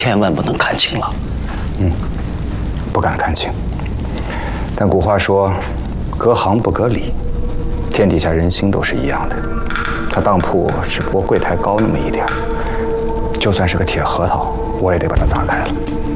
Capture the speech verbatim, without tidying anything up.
千万不能看清了。 嗯，不敢看清。但古话说，隔行不隔里，天底下人心都是一样的。他当铺只不过柜台高那么一点，就算是个铁核桃，我也得把它砸开了。